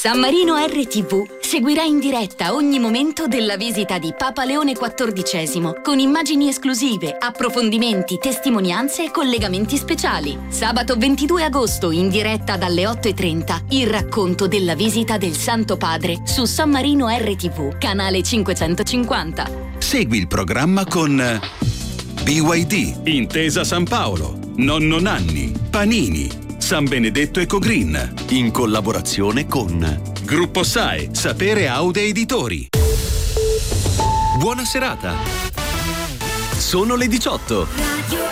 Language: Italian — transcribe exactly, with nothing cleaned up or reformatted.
San Marino R T V seguirà in diretta ogni momento della visita di Papa Leone quattordicesimo con immagini esclusive, approfondimenti, testimonianze e collegamenti speciali. Sabato ventidue agosto in diretta dalle otto e trenta il racconto della visita del Santo Padre su San Marino R T V, canale cinquecentocinquanta. Segui il programma con B Y D, Intesa San Paolo, Nonno Nanni, Panini, San Benedetto Ecogreen, in collaborazione con Gruppo S A E, Sapere Aude Editori. Buona serata. Sono le diciotto.